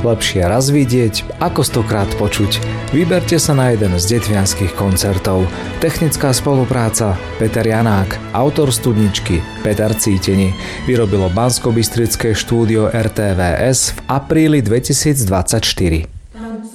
Lepšie raz vidieť, ako 100-krát počuť. Vyberte sa na jeden z detvianskych koncertov. Technická spolupráca Peter Janák, autor studničky Peter Cíteni. Vyrobilo Banskobystrické štúdio RTVS v apríli 2024.